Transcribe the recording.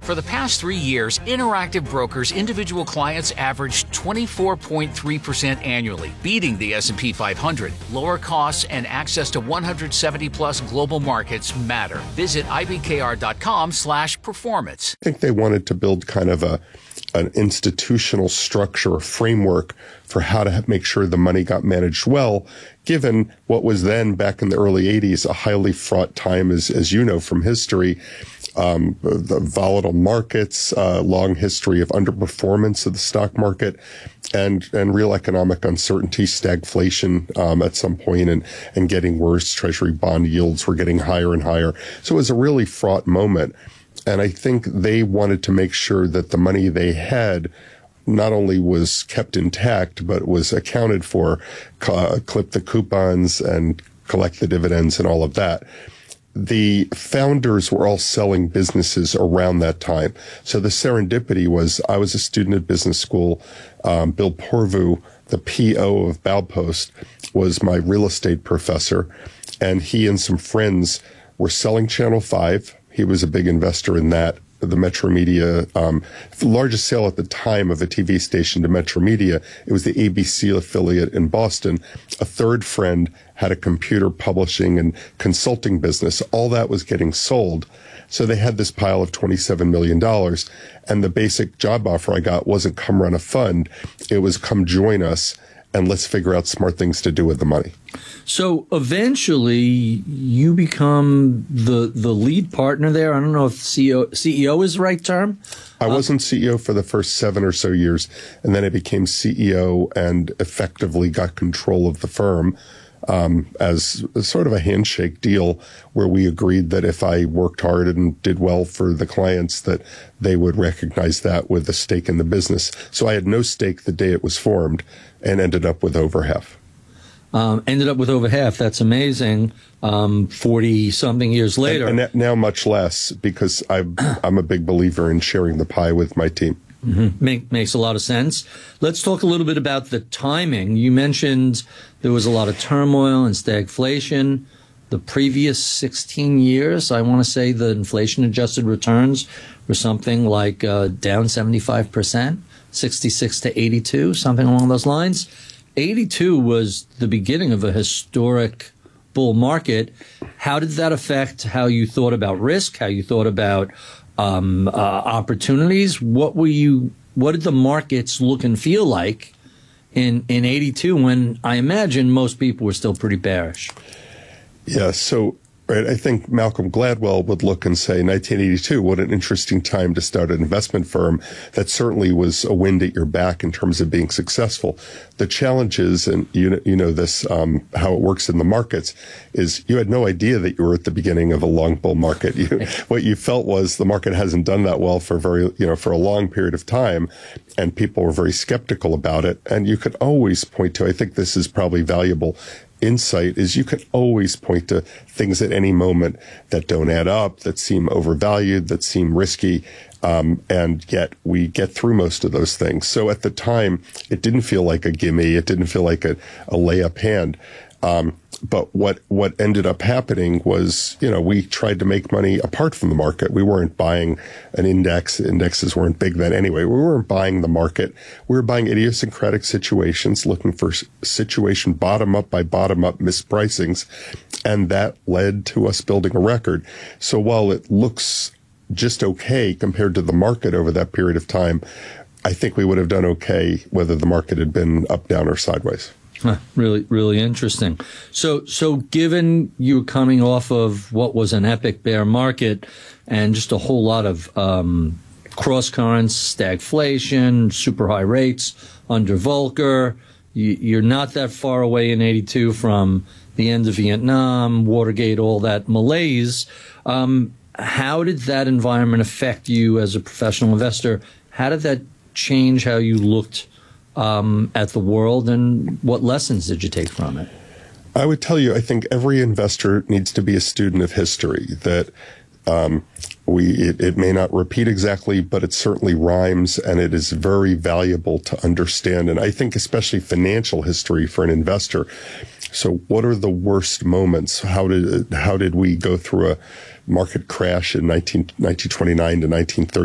For the past 3 years, Interactive Brokers individual clients averaged 24.3% annually, beating the S&P 500. Lower costs and access to 170-plus global markets matter. Visit ibkr.com/performance. I think they wanted to build kind of an institutional structure, a framework for how to make sure the money got managed well, given what was then, back in the early 80s, a highly fraught time, as you know from history. The volatile markets, long history of underperformance of the stock market, and real economic uncertainty, stagflation at some point, and getting worse. Treasury bond yields were getting higher and higher. So it was a really fraught moment. And I think they wanted to make sure that the money they had not only was kept intact, but was accounted for, clip the coupons and collect the dividends and all of that. The founders were all selling businesses around that time. So the serendipity was, I was a student at business school. Bill Porvu, the PO of Baupost, was my real estate professor, and he and some friends were selling Channel 5. He was a big investor in that. The Metro Media, the largest sale at the time of a TV station to Metro Media. It was the ABC affiliate in Boston. A third friend had a computer publishing and consulting business. All that was getting sold. So they had this pile of $27 million. And the basic job offer I got wasn't come run a fund. It was come join us and let's figure out smart things to do with the money. So eventually you become the lead partner there. I don't know if CEO is the right term. I wasn't CEO for the first 7 or so years, and then I became CEO and effectively got control of the firm as sort of a handshake deal where we agreed that if I worked hard and did well for the clients, that they would recognize that with a stake in the business. So I had no stake the day it was formed and ended up with over half. That's amazing. 40-something years later. And now much less, because I'm a big believer in sharing the pie with my team. Mm-hmm. Makes a lot of sense. Let's talk a little bit about the timing. You mentioned there was a lot of turmoil and stagflation. The previous 16 years, I want to say the inflation-adjusted returns were something like down 75%, 66 to 82, something along those lines. 82 was the beginning of a historic bull market. How did that affect how you thought about risk, how you thought about opportunities? What did the markets look and feel like in 82 when I imagine most people were still pretty bearish? Yeah, so right, I think Malcolm Gladwell would look and say, 1982, what an interesting time to start an investment firm. That certainly was a wind at your back in terms of being successful. The challenge is, and you know this, how it works in the markets, is you had no idea that you were at the beginning of a long bull market. What you felt was the market hasn't done that well for for a long period of time, and people were very skeptical about it. And you could always point to, I think this is probably valuable insight, is you can always point to things at any moment that don't add up, that seem overvalued, that seem risky, and yet we get through most of those things. So at the time, it didn't feel like a gimme. It didn't feel like a layup hand. But what ended up happening was, we tried to make money apart from the market. We weren't buying an index. Indexes weren't big then anyway. We weren't buying the market. We were buying idiosyncratic situations, looking for situation bottom up by bottom up mispricings. And that led to us building a record. So while it looks just okay compared to the market over that period of time, I think we would have done okay whether the market had been up, down, or sideways. Really, really interesting. So given you coming off of what was an epic bear market and just a whole lot of cross currents, stagflation, super high rates under Volcker, you're not that far away in 82 from the end of Vietnam, Watergate, all that malaise. How did that environment affect you as a professional investor? How did that change how you looked at the world, and what lessons did you take from it? I would tell you, I think every investor needs to be a student of history, that it may not repeat exactly, but it certainly rhymes, and it is very valuable to understand. And I think especially financial history for an investor. So what are the worst moments? How did we go through a market crash in 1929 to 1930?